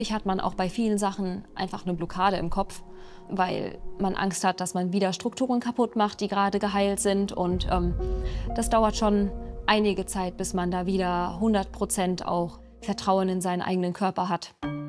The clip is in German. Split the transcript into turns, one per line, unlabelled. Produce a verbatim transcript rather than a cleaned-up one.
Häufig hat man auch bei vielen Sachen einfach eine Blockade im Kopf, weil man Angst hat, dass man wieder Strukturen kaputt macht, die gerade geheilt sind. Und ähm, das dauert schon einige Zeit, bis man da wieder hundert Prozent auch Vertrauen in seinen eigenen Körper hat.